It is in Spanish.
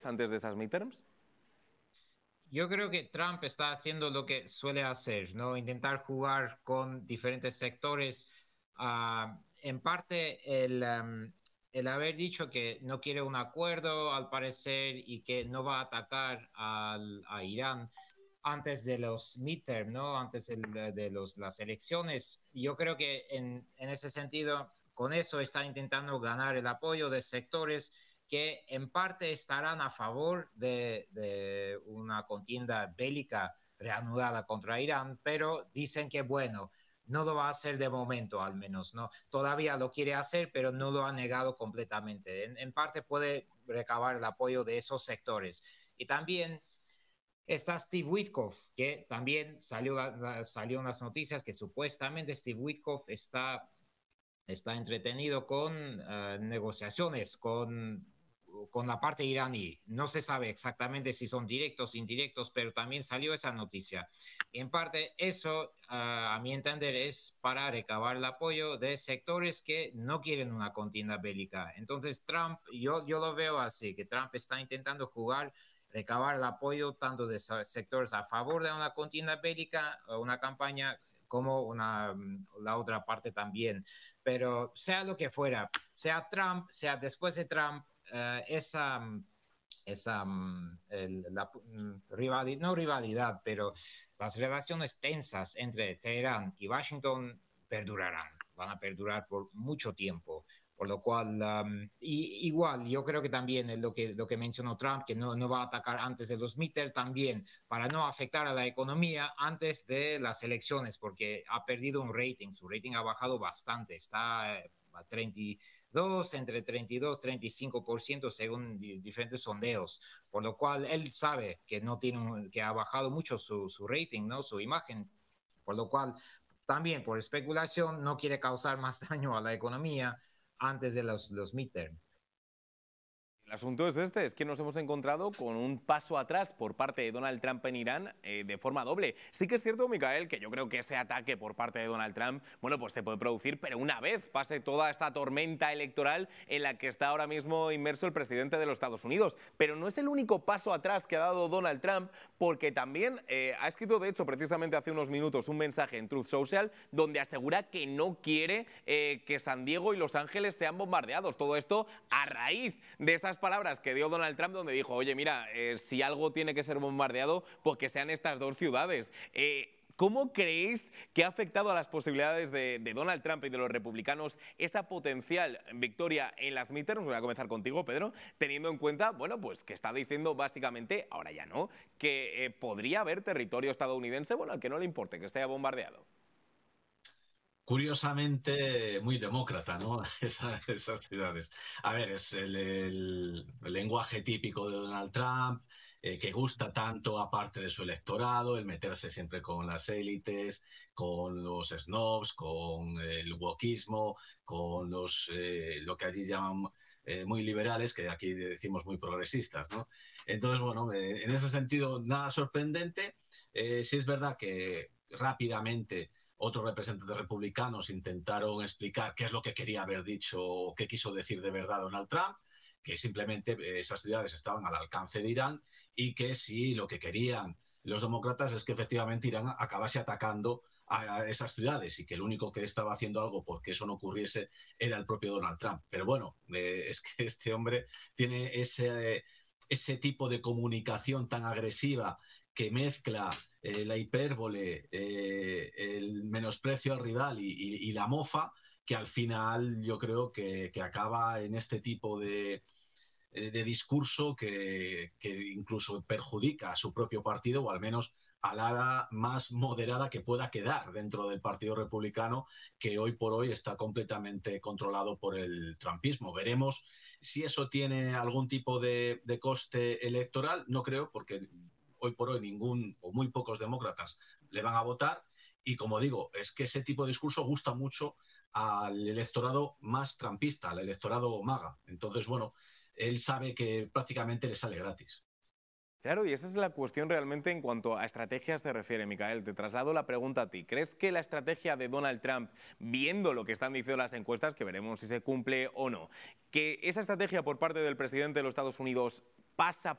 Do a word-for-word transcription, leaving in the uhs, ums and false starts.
antes de esas midterms? Yo creo que Trump está haciendo lo que suele hacer, ¿no? Intentar jugar con diferentes sectores. Uh, en parte, el, um, el haber dicho que no quiere un acuerdo, al parecer, y que no va a atacar al, a Irán antes de los midterm, ¿no? Antes el, de los, las elecciones. Yo creo que en, en ese sentido, con eso está intentando ganar el apoyo de sectores que en parte estarán a favor de, de una contienda bélica reanudada contra Irán, pero dicen que, bueno, no lo va a hacer de momento al menos, ¿no? Todavía lo quiere hacer, pero no lo ha negado completamente. En, en parte puede recabar el apoyo de esos sectores. Y también está Steve Witkoff, que también salió, salió en las noticias que supuestamente Steve Witkoff está, está entretenido con uh, negociaciones con, con la parte iraní. No se sabe exactamente si son directos o indirectos, pero también salió esa noticia. Y en parte eso, uh, a mi entender, es para recabar el apoyo de sectores que no quieren una contienda bélica. Entonces Trump, yo, yo lo veo así, que Trump está intentando jugar recabar el apoyo tanto de sectores a favor de una contienda bélica, una campaña, como una, la otra parte también. Pero sea lo que fuera, sea Trump, sea después de Trump, uh, esa, esa el, la, rivalidad, no rivalidad, pero las relaciones tensas entre Teherán y Washington perdurarán, van a perdurar por mucho tiempo. Por lo cual, um, y, igual, yo creo que también es lo que, lo que mencionó Trump, que no, no va a atacar antes de los midterms, también para no afectar a la economía antes de las elecciones, porque ha perdido un rating, su rating ha bajado bastante, está a treinta y dos, entre treinta y dos y treinta y cinco por ciento según diferentes sondeos, por lo cual él sabe que, no tiene un, que ha bajado mucho su, su rating, ¿no? Su imagen, por lo cual también por especulación no quiere causar más daño a la economía antes de los, los midterm. El asunto es este, es que nos hemos encontrado con un paso atrás por parte de Donald Trump en Irán eh, de forma doble. Sí que es cierto, Micael, que yo creo que ese ataque por parte de Donald Trump, bueno, pues se puede producir, pero una vez pase toda esta tormenta electoral en la que está ahora mismo inmerso el presidente de los Estados Unidos. Pero no es el único paso atrás que ha dado Donald Trump, porque también eh, ha escrito, de hecho, precisamente hace unos minutos un mensaje en Truth Social donde asegura que no quiere eh, que San Diego y Los Ángeles sean bombardeados. Todo esto a raíz de esas palabras que dio Donald Trump donde dijo, oye, mira, eh, si algo tiene que ser bombardeado, pues que sean estas dos ciudades. Eh, ¿Cómo creéis que ha afectado a las posibilidades de, de Donald Trump y de los republicanos esa potencial victoria en las midterms? Voy a comenzar contigo, Pedro, teniendo en cuenta, bueno, pues que está diciendo básicamente, ahora ya no, que eh, podría haber territorio estadounidense, bueno, al que no le importe que sea bombardeado. Curiosamente, muy demócrata, ¿no? Esa, esas ciudades. A ver, es el, el, el lenguaje típico de Donald Trump, eh, que gusta tanto aparte de su electorado, el meterse siempre con las élites, con los snobs, con el wokismo, con los, eh, lo que allí llaman eh, muy liberales, que aquí decimos muy progresistas, ¿no? Entonces, bueno, eh, en ese sentido, nada sorprendente. Eh, sí es verdad que rápidamente otros representantes republicanos intentaron explicar qué es lo que quería haber dicho o qué quiso decir de verdad Donald Trump, que simplemente esas ciudades estaban al alcance de Irán y que si lo que querían los demócratas es que efectivamente Irán acabase atacando a esas ciudades y que el único que estaba haciendo algo porque eso no ocurriese era el propio Donald Trump. Pero bueno, eh, es que este hombre tiene ese, ese tipo de comunicación tan agresiva que mezcla eh, la hipérbole, eh, el menosprecio al rival y, y, y la mofa, que al final yo creo que, que acaba en este tipo de, de discurso que, que incluso perjudica a su propio partido, o al menos al ala más moderada que pueda quedar dentro del Partido Republicano, que hoy por hoy está completamente controlado por el trumpismo. Veremos si eso tiene algún tipo de, de coste electoral. No creo, porque hoy por hoy ningún o muy pocos demócratas le van a votar. Y como digo, es que ese tipo de discurso gusta mucho al electorado más trumpista, al electorado MAGA. Entonces, bueno, él sabe que prácticamente le sale gratis. Claro, y esa es la cuestión realmente en cuanto a estrategias se refiere, Micael. Te traslado la pregunta a ti. ¿Crees que la estrategia de Donald Trump, viendo lo que están diciendo las encuestas, que veremos si se cumple o no, que esa estrategia por parte del presidente de los Estados Unidos pasa